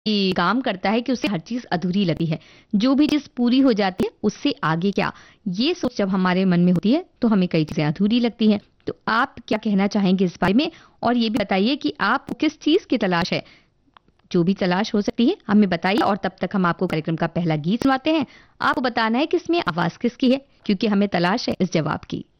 ये काम करता है कि उसे हर चीज अधूरी लगती है। जो भी चीज पूरी हो जाती है उससे आगे क्या, ये सोच जब हमारे मन में होती है तो हमें कई चीजें अधूरी लगती हैं। तो आप क्या कहना चाहेंगे इस बारे में? और ये भी बताइए कि आपको किस चीज की तलाश है? जो भी तलाश हो सकती है हमें बताइए, और तब तक हम आपको कार्यक्रम का पहला गीत सुनाते हैं। आपको बताना है कि इसमें आवाज किसकी है, क्योंकि हमें तलाश है इस जवाब की।